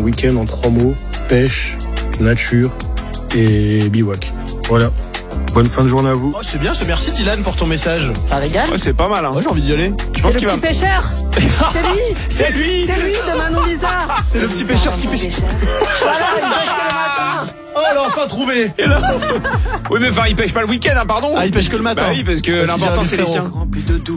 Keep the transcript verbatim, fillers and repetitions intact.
week-end en trois mots, pêche, nature et bivouac. Voilà. Bonne fin de journée à vous. Oh, c'est bien, c'est merci Dylan pour ton message. Ça régale. Ouais, c'est pas mal, hein. Ouais, j'ai envie d'y aller. Tu penses C'est qu'il le va... petit pêcheur. C'est lui. C'est lui. C'est lui de Manon Lisa. C'est le petit pêcheur qui pêche. Voilà, il pêche que le matin. Oh, elle a enfin trouvé. Et là, oui, mais enfin, il pêche pas le week-end, hein, pardon. Ah, il pêche que le matin. Bah oui, parce que Parce que l'important, j'ai c'est les ravi, siens. frérot. Rempli de doute.